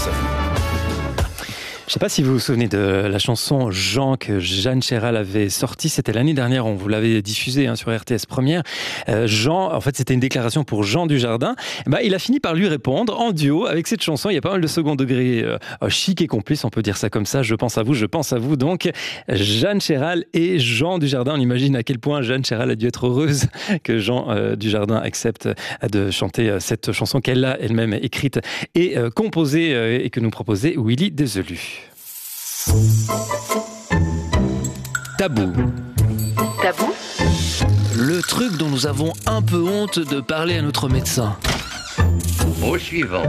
grâce à vous. Je ne sais pas si vous vous souvenez de la chanson Jean que Jeanne Chéral avait sortie. C'était l'année dernière, on vous l'avait diffusée sur RTS Première. Jean, en fait, c'était une déclaration pour Jean Dujardin. Il a fini par lui répondre en duo avec cette chanson. Il y a pas mal de second degré chic et complice, on peut dire ça comme ça. Je pense à vous. Donc, Jeanne Chéral et Jean Dujardin. On imagine à quel point Jeanne Chéral a dû être heureuse que Jean Dujardin accepte de chanter cette chanson qu'elle a elle-même écrite et composée et que nous proposait Willy Déselu. Tabou. Le truc dont nous avons un peu honte de parler à notre médecin. Au suivant.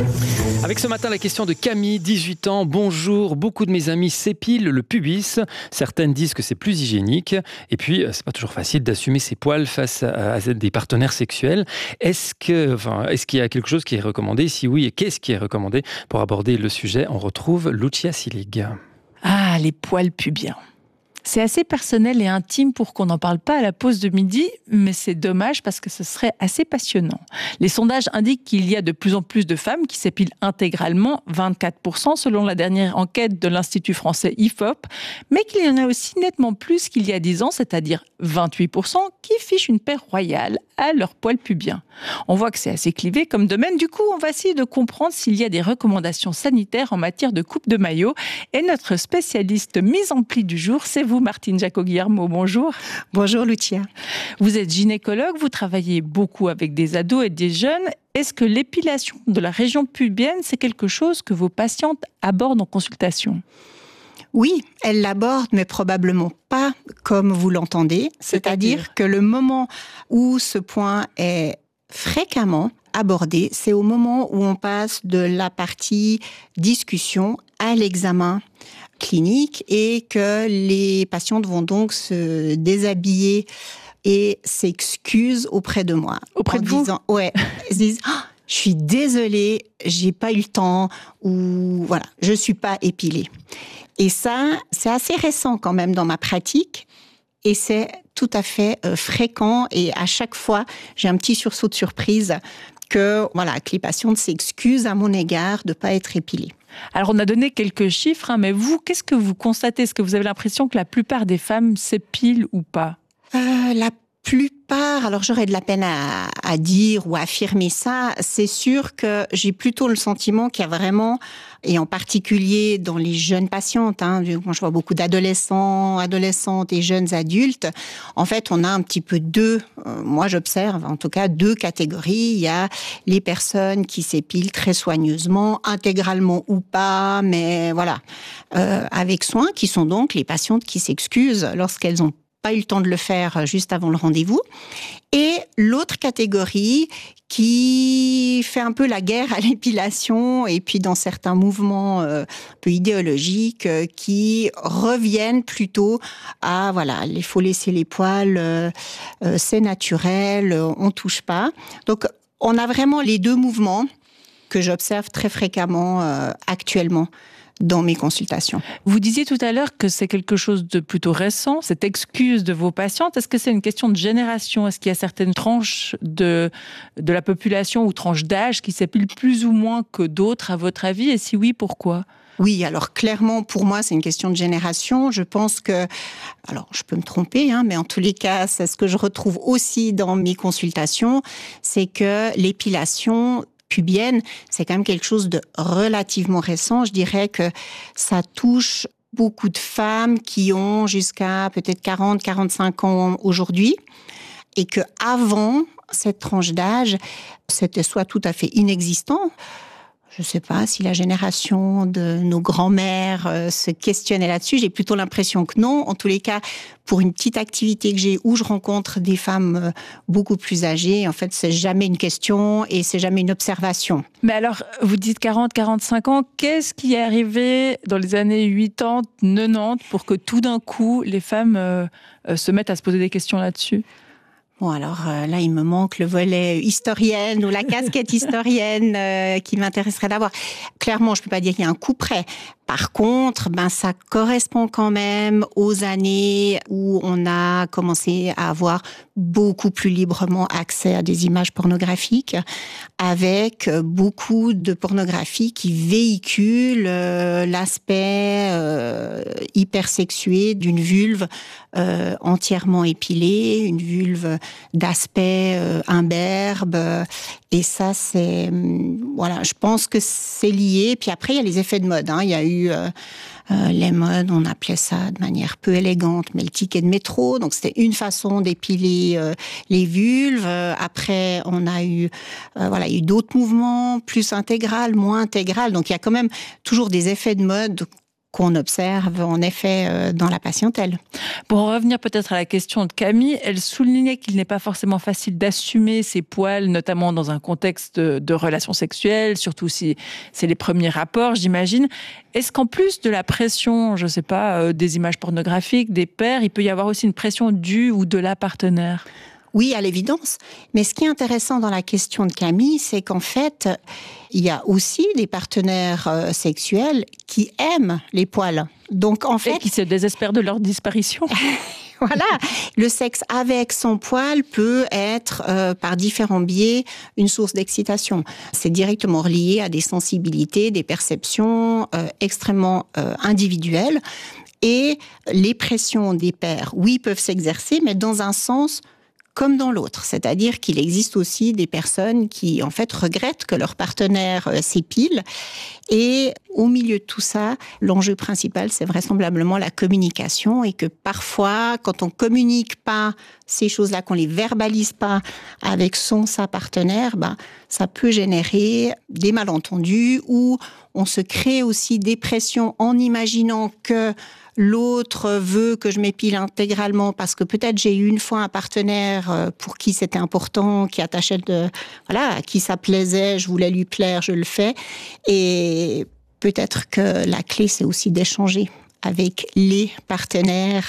Avec ce matin la question de Camille, 18 ans. Bonjour, beaucoup de mes amis s'épilent le pubis. Certaines disent que c'est plus hygiénique. Et puis, c'est pas toujours facile d'assumer ses poils face à des partenaires sexuels. Est-ce qu'il y a quelque chose qui est recommandé? Si oui, qu'est-ce qui est recommandé? Pour aborder le sujet, on retrouve Lucia Silig. Ah, les poils pubiens. C'est assez personnel et intime pour qu'on n'en parle pas à la pause de midi, mais c'est dommage parce que ce serait assez passionnant. Les sondages indiquent qu'il y a de plus en plus de femmes qui s'épilent intégralement, 24% selon la dernière enquête de l'Institut français IFOP, mais qu'il y en a aussi nettement plus qu'il y a 10 ans, c'est-à-dire 28% qui fichent une paire royale à leurs poils pubiens. On voit que c'est assez clivé comme domaine, du coup on va essayer de comprendre s'il y a des recommandations sanitaires en matière de coupe de maillot, et notre spécialiste mise en pli du jour, c'est vous Martine Jacot-Guillermo, bonjour. Bonjour Lucia. Vous êtes gynécologue, vous travaillez beaucoup avec des ados et des jeunes. Est-ce que l'épilation de la région pubienne, c'est quelque chose que vos patientes abordent en consultation ? Oui, elles l'abordent, mais probablement pas comme vous l'entendez. C'est-à-dire que le moment où ce point est fréquemment abordé, c'est au moment où on passe de la partie discussion à l'examen clinique et que les patientes vont donc se déshabiller et s'excusent auprès de moi. Auprès de vous ? Ouais, elles disent « Je suis désolée, j'ai pas eu le temps » ou « Voilà, je suis pas épilée ». Et ça, c'est assez récent quand même dans ma pratique et c'est tout à fait fréquent et à chaque fois, j'ai un petit sursaut de surprise que les patientes s'excusent à mon égard de pas être épilées. Alors, on a donné quelques chiffres, mais vous, qu'est-ce que vous constatez ? Est-ce que vous avez l'impression que la plupart des femmes s'épilent ou pas ? La plupart, alors j'aurais de la peine à dire ou à affirmer ça. C'est sûr que j'ai plutôt le sentiment qu'il y a vraiment, et en particulier dans les jeunes patientes, moi je vois beaucoup adolescentes et jeunes adultes, en fait on a un petit peu moi j'observe en tout cas deux catégories. Il y a les personnes qui s'épilent très soigneusement, intégralement ou pas, mais avec soin, qui sont donc les patientes qui s'excusent lorsqu'elles ont pas eu le temps de le faire juste avant le rendez-vous. Et l'autre catégorie qui fait un peu la guerre à l'épilation et puis dans certains mouvements un peu idéologiques qui reviennent plutôt à il faut laisser les poils, c'est naturel, on touche pas. Donc on a vraiment les deux mouvements que j'observe très fréquemment actuellement dans mes consultations. Vous disiez tout à l'heure que c'est quelque chose de plutôt récent, cette excuse de vos patientes. Est-ce que c'est une question de génération ? Est-ce qu'il y a certaines tranches de la population ou tranches d'âge qui s'épilent plus ou moins que d'autres, à votre avis ? Et si oui, pourquoi ? Oui, alors clairement, pour moi, c'est une question de génération. Je pense que, alors je peux me tromper, mais en tous les cas, c'est ce que je retrouve aussi dans mes consultations, c'est que l'épilation pubienne, c'est quand même quelque chose de relativement récent. Je dirais que ça touche beaucoup de femmes qui ont jusqu'à peut-être 40, 45 ans aujourd'hui et que avant cette tranche d'âge, c'était soit tout à fait inexistant. Je ne sais pas si la génération de nos grands-mères se questionnait là-dessus. J'ai plutôt l'impression que non. En tous les cas, pour une petite activité que j'ai où je rencontre des femmes beaucoup plus âgées, en fait, c'est jamais une question et c'est jamais une observation. Mais alors, vous dites 40, 45 ans. Qu'est-ce qui est arrivé dans les années 80, 90 pour que tout d'un coup, les femmes se mettent à se poser des questions là-dessus ? Bon, alors là, il me manque le volet historienne ou la casquette historienne qui m'intéresserait d'avoir. Clairement, je peux pas dire qu'il y a un coup près. Par contre, ça correspond quand même aux années où on a commencé à avoir beaucoup plus librement accès à des images pornographiques, avec beaucoup de pornographie qui véhicule l'aspect hypersexué d'une vulve entièrement épilée, une vulve d'aspect imberbe. Et ça, c'est... voilà, je pense que c'est lié. Puis après, il y a les effets de mode. Il y a eu les modes, on appelait ça de manière peu élégante, mais le ticket de métro. Donc, c'était une façon d'épiler les vulves. Après, on a eu, il y a eu d'autres mouvements, plus intégral, moins intégral. Donc, il y a quand même toujours des effets de mode qu'on observe en effet dans la patientèle. Pour en revenir peut-être à la question de Camille, elle soulignait qu'il n'est pas forcément facile d'assumer ses poils, notamment dans un contexte de relations sexuelles, surtout si c'est les premiers rapports, j'imagine. Est-ce qu'en plus de la pression, je ne sais pas, des images pornographiques, des pairs, il peut y avoir aussi une pression du ou de la partenaire ? Oui, à l'évidence. Mais ce qui est intéressant dans la question de Camille, c'est qu'en fait, il y a aussi des partenaires sexuels qui aiment les poils. Donc, en fait... Et qui se désespèrent de leur disparition. Voilà, le sexe avec son poil peut être, par différents biais, une source d'excitation. C'est directement relié à des sensibilités, des perceptions extrêmement individuelles. Et les pressions des pairs, oui, peuvent s'exercer, mais dans un sens comme dans l'autre. C'est-à-dire qu'il existe aussi des personnes qui, en fait, regrettent que leur partenaire s'épile. Et au milieu de tout ça, l'enjeu principal, c'est vraisemblablement la communication, et que parfois, quand on communique pas ces choses-là, qu'on les verbalise pas avec sa partenaire, ça peut générer des malentendus, ou on se crée aussi des pressions en imaginant que l'autre veut que je m'épile intégralement parce que peut-être j'ai eu une fois un partenaire pour qui c'était important, qui attachait à qui ça plaisait, je voulais lui plaire, je le fais. Et peut-être que la clé, c'est aussi d'échanger avec les partenaires,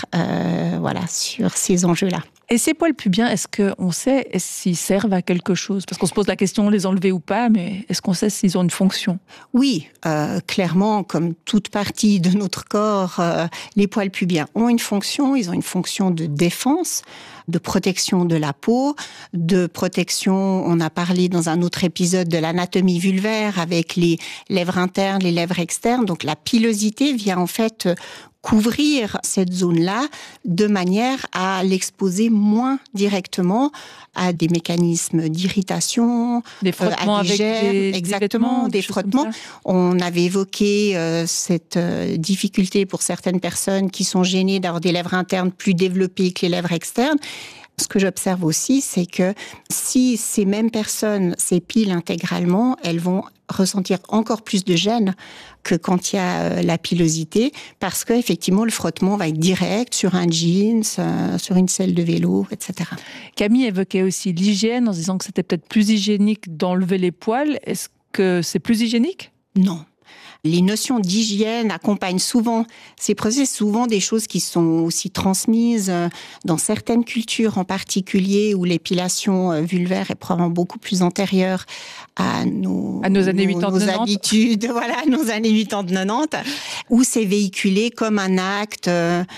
sur ces enjeux-là. Et ces poils pubiens, est-ce qu'on sait s'ils servent à quelque chose ? Parce qu'on se pose la question, les enlever ou pas, mais est-ce qu'on sait s'ils ont une fonction ? Oui, clairement, comme toute partie de notre corps, les poils pubiens ont une fonction. Ils ont une fonction de défense, de protection de la peau, de protection, on a parlé dans un autre épisode de l'anatomie vulvaire avec les lèvres internes, les lèvres externes. Donc la pilosité vient en fait couvrir cette zone-là de manière à l'exposer moins directement à des mécanismes d'irritation, des frottements à des germes, exactement, des frottements. On avait évoqué cette difficulté pour certaines personnes qui sont gênées d'avoir des lèvres internes plus développées que les lèvres externes. Ce que j'observe aussi, c'est que si ces mêmes personnes s'épilent intégralement, elles vont ressentir encore plus de gêne que quand il y a la pilosité, parce que effectivement le frottement va être direct sur un jeans, sur une selle de vélo, etc. Camille évoquait aussi l'hygiène en se disant que c'était peut-être plus hygiénique d'enlever les poils. Est-ce que c'est plus hygiénique ? Non. Les notions d'hygiène accompagnent souvent ces processus, souvent des choses qui sont aussi transmises dans certaines cultures en particulier, où l'épilation vulvaire est probablement beaucoup plus antérieure à nos années 80-90. Habitudes, nos années 80-90, où c'est véhiculé comme un acte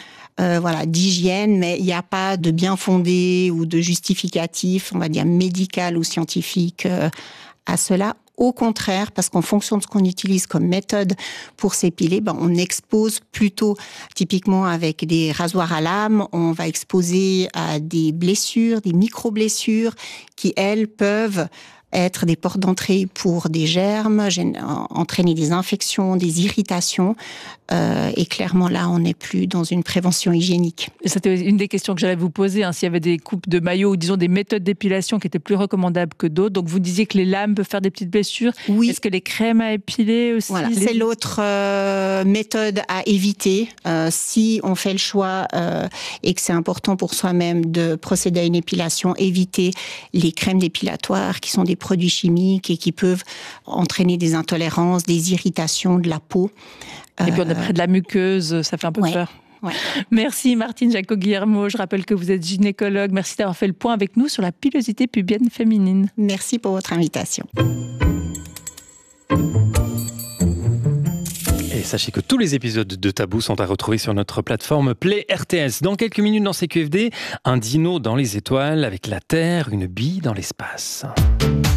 d'hygiène, mais il n'y a pas de bien fondé ou de justificatif, on va dire médical ou scientifique à cela. Au contraire, parce qu'en fonction de ce qu'on utilise comme méthode pour s'épiler, on expose plutôt, typiquement avec des rasoirs à lame, on va exposer à des blessures, des micro-blessures qui, elles, peuvent être des portes d'entrée pour des germes, entraîner des infections, des irritations. Et clairement, là, on n'est plus dans une prévention hygiénique. Et c'était une des questions que j'allais vous poser, s'il y avait des coupes de maillots ou disons des méthodes d'épilation qui étaient plus recommandables que d'autres. Donc, vous disiez que les lames peuvent faire des petites blessures. Oui. Est-ce que les crèmes à épiler aussi ? Voilà, c'est l'autre méthode à éviter. Si on fait le choix et que c'est important pour soi-même de procéder à une épilation, éviter les crèmes dépilatoires qui sont des produits chimiques et qui peuvent entraîner des intolérances, des irritations de la peau. Et puis on a près de la muqueuse, ça fait un peu peur. Ouais. Merci Martine Jacot-Guillermo, je rappelle que vous êtes gynécologue. Merci d'avoir fait le point avec nous sur la pilosité pubienne féminine. Merci pour votre invitation. sachez que tous les épisodes de Tabou sont à retrouver sur notre plateforme Play RTS. Dans quelques minutes dans CQFD, un dino dans les étoiles avec la Terre, une bille dans l'espace.